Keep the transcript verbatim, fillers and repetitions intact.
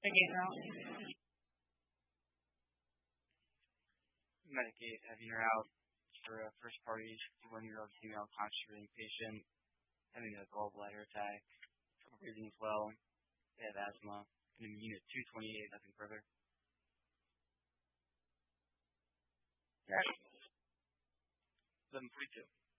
Again, now. Medicaid having her out for a first party fifty-one-year-old female concentrating patient having a gallbladder attack, trouble breathing as well. They have asthma. And in unit two twenty-eight, nothing further. Yes. eleven forty-two.